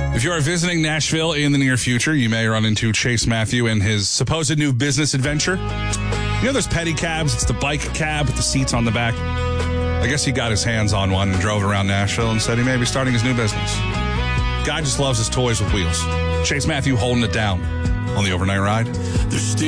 If you are visiting Nashville in the near future, you may run into Chase Matthew and his supposed new business adventure. You know those pedicabs? It's the bike cab with the seats on the back. I guess he got his hands on one and drove around Nashville and said he may be starting his new business. Guy just loves his toys with wheels. Chase Matthew holding it down on the overnight ride.